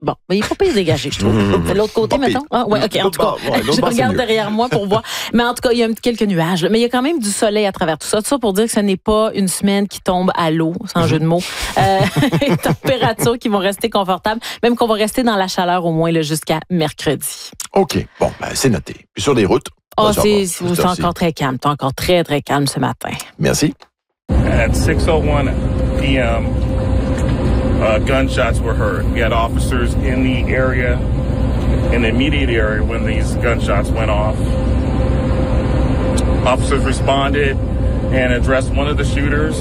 Bon, mais il faut pas y dégager, je trouve. De l'autre côté, mettons. Ah, ouais, OK, en tout cas, je regarde derrière moi pour voir. Mais en tout cas, il y a quelques nuages. Mais il y a quand même du soleil à travers tout ça. Tout ça pour dire que ce n'est pas une semaine qui tombe à l'eau, sans jeu de mots. Les températures qui vont rester confortables, même qu'on va rester dans la chaleur au moins là, jusqu'à mercredi. OK. Bon, c'est noté. Puis sur les routes? C'est encore très calme. C'est encore très, très calme ce matin. Merci. At 6:01 p.m., gunshots were heard. We had officers in the area, in the immediate area when these gunshots went off. Officers responded and addressed one of the shooters.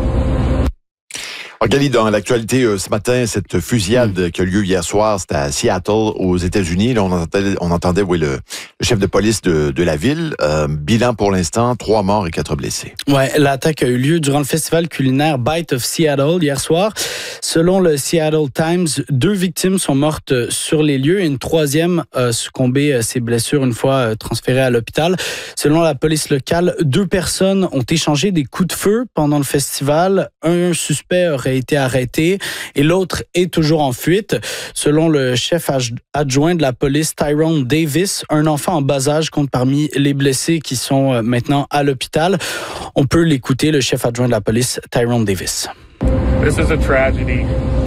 Regarde, dans l'actualité ce matin, cette fusillade qui a lieu hier soir, c'était à Seattle, aux États-Unis. Là, on entendait le chef de police de la ville. Bilan pour l'instant, 3 morts et 4 blessés. Ouais, l'attaque a eu lieu durant le festival culinaire Bite of Seattle hier soir. Selon le Seattle Times, 2 victimes sont mortes sur les lieux et une troisième a succombé à ses blessures une fois transférée à l'hôpital. Selon la police locale, 2 personnes ont échangé des coups de feu pendant le festival. Un suspect aurait été arrêté et l'autre est toujours en fuite. Selon le chef adjoint de la police, Tyrone Davis, un enfant en bas âge compte parmi les blessés qui sont maintenant à l'hôpital. On peut l'écouter, le chef adjoint de la police, Tyrone Davis. This is a tragedy.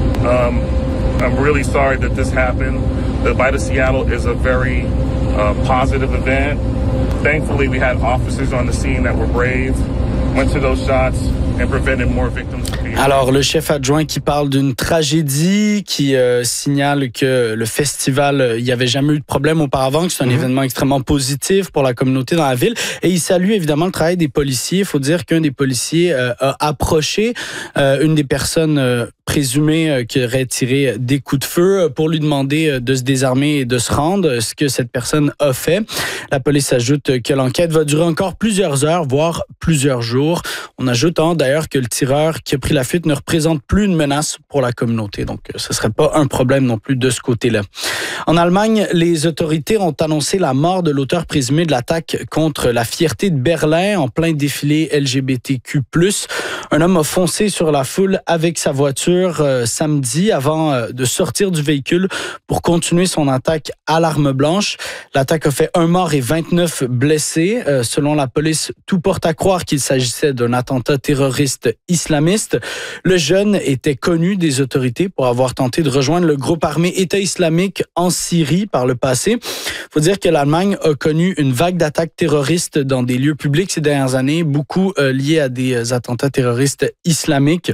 I'm really sorry that this happened. The Bite of Seattle is a very positive event. Thankfully, we had officers on the scene that were brave, went to those shots, and prevented more victims. Alors, le chef adjoint qui parle d'une tragédie, qui signale que le festival, il n'y avait jamais eu de problème auparavant, que c'est un événement extrêmement positif pour la communauté dans la ville. Et il salue évidemment le travail des policiers. Il faut dire qu'un des policiers a approché une des personnes présumé qui aurait tiré des coups de feu pour lui demander de se désarmer et de se rendre, ce que cette personne a fait. La police ajoute que l'enquête va durer encore plusieurs heures, voire plusieurs jours. On ajoute d'ailleurs que le tireur qui a pris la fuite ne représente plus une menace pour la communauté. Donc, ce ne serait pas un problème non plus de ce côté-là. En Allemagne, les autorités ont annoncé la mort de l'auteur présumé de l'attaque contre la Fierté de Berlin en plein défilé LGBTQ+. Un homme a foncé sur la foule avec sa voiture samedi avant de sortir du véhicule pour continuer son attaque à l'arme blanche. L'attaque a fait 1 mort et 29 blessés. Selon la police, tout porte à croire qu'il s'agissait d'un attentat terroriste islamiste. Le jeune était connu des autorités pour avoir tenté de rejoindre le groupe armé État islamique en Syrie par le passé. Il faut dire que l'Allemagne a connu une vague d'attaques terroristes dans des lieux publics ces dernières années, beaucoup liés à des attentats terroristes islamiques.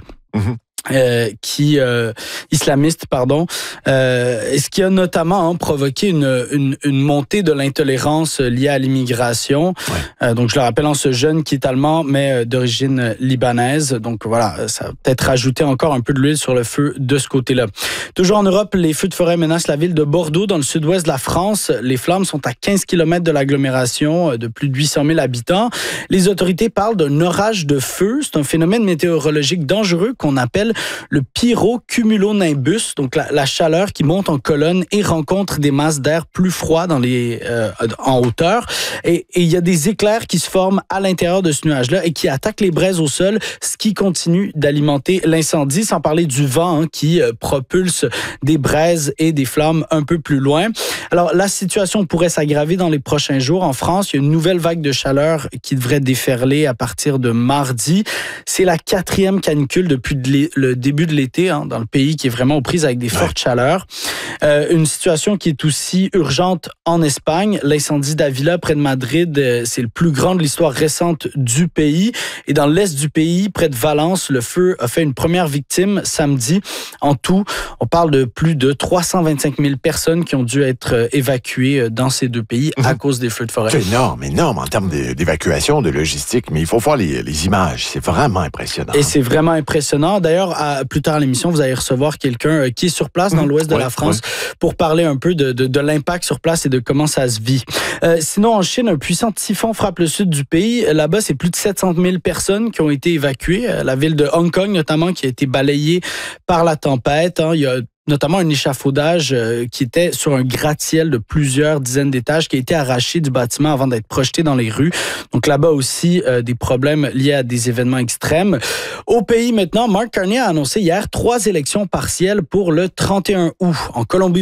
Islamiste, ce qui a notamment provoqué une montée de l'intolérance liée à l'immigration. Ouais. Donc, je le rappelle, ce jeune qui est allemand, mais d'origine libanaise. Donc, voilà, ça a peut-être rajouté encore un peu de l'huile sur le feu de ce côté-là. Toujours en Europe, les feux de forêt menacent la ville de Bordeaux, dans le sud-ouest de la France. Les flammes sont à 15 km de l'agglomération de plus de 800 000 habitants. Les autorités parlent d'un orage de feu. C'est un phénomène météorologique dangereux qu'on appelle le pyrocumulonimbus, donc la chaleur qui monte en colonne et rencontre des masses d'air plus froid en hauteur. Et il y a des éclairs qui se forment à l'intérieur de ce nuage-là et qui attaquent les braises au sol, ce qui continue d'alimenter l'incendie, sans parler du vent qui propulse des braises et des flammes un peu plus loin. Alors, la situation pourrait s'aggraver dans les prochains jours. En France, il y a une nouvelle vague de chaleur qui devrait déferler à partir de mardi. C'est la 4e canicule depuis le début de l'été dans le pays qui est vraiment aux prises avec des fortes chaleurs. Une situation qui est aussi urgente en Espagne. L'incendie d'Avila près de Madrid, c'est le plus grand de l'histoire récente du pays. Et dans l'est du pays, près de Valence, le feu a fait une première victime samedi. En tout, on parle de plus de 325 000 personnes qui ont dû être évacuées dans ces 2 pays à cause des feux de forêt. C'est énorme en termes d'évacuation, de logistique. Mais il faut voir les images. C'est vraiment impressionnant. Et c'est vraiment impressionnant. D'ailleurs, plus tard à l'émission, vous allez recevoir quelqu'un qui est sur place dans l'ouest de la France pour parler un peu de l'impact sur place et de comment ça se vit. Sinon, en Chine, un puissant typhon frappe le sud du pays. Là-bas, c'est plus de 700 000 personnes qui ont été évacuées. La ville de Hong Kong, notamment, qui a été balayée par la tempête. Il y a notamment un échafaudage qui était sur un gratte-ciel de plusieurs dizaines d'étages qui a été arraché du bâtiment avant d'être projeté dans les rues. Donc là-bas aussi, des problèmes liés à des événements extrêmes. Au pays maintenant, Mark Carney a annoncé hier 3 élections partielles pour le 31 août. En Colombie